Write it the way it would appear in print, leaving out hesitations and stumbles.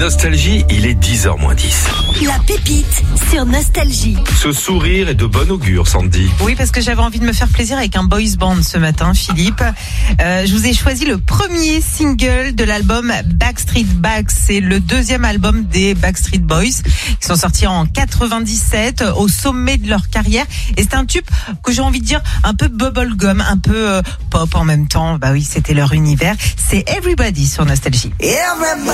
Nostalgie, il est 10h moins 10. La pépite sur Nostalgie. Ce sourire est de bon augure, Sandy. Oui, parce que j'avais envie de me faire plaisir avec un boys band ce matin, Philippe. Je vous ai choisi le premier single de l'album Backstreet Back. C'est le deuxième album des Backstreet Boys. Ils sont sortis en 97, au sommet de leur carrière. Et c'est un tube que j'ai envie de dire un peu bubblegum, un peu pop en même temps. Bah oui, c'était leur univers. C'est Everybody sur Nostalgie. Everybody